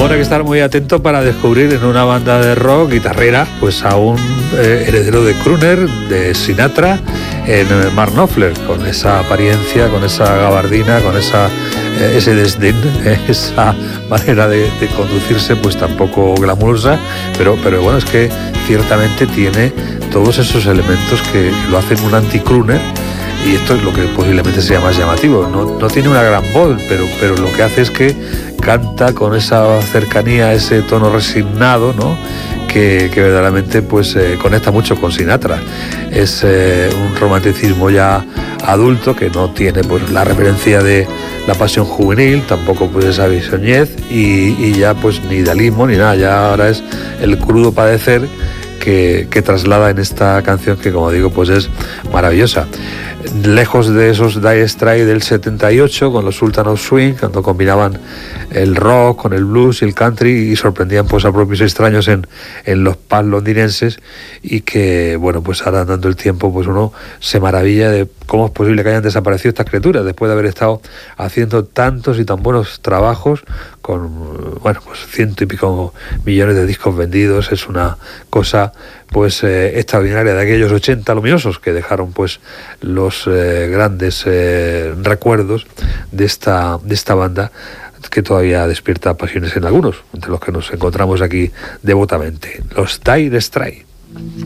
Bueno, hay que estar muy atento para descubrir en una banda de rock guitarrera pues a un heredero de crooner, de Sinatra, en Mark Knopfler, con esa apariencia, con esa gabardina, con ese desdén, esa manera de conducirse pues tampoco glamurosa, pero bueno, es que ciertamente tiene todos esos elementos que lo hacen un anti-crooner. Y esto es lo que posiblemente sea más llamativo. No tiene una gran voz, pero lo que hace es que canta con esa cercanía, ese tono resignado, ¿no? Que verdaderamente pues conecta mucho con Sinatra. Es un romanticismo ya adulto que no tiene pues la referencia de la pasión juvenil, tampoco pues esa bisoñez y ya pues ni idealismo ni nada. Ya ahora es el crudo padecer que traslada en esta canción que, como digo, pues es maravillosa. Lejos de esos Dire Straits del 78 con los Sultan of Swing, cuando combinaban el rock con el blues y el country y sorprendían pues a propios extraños en los pubs londinenses, y que bueno, pues ahora dando el tiempo pues uno se maravilla de cómo es posible que hayan desaparecido estas criaturas después de haber estado haciendo tantos y tan buenos trabajos con, bueno, pues 100 y pico millones de discos vendidos. Es una cosa pues extraordinaria, de aquellos 80 luminosos que dejaron pues los grandes recuerdos de esta banda, que todavía despierta pasiones en algunos, entre los que nos encontramos aquí devotamente, los Dire Straits.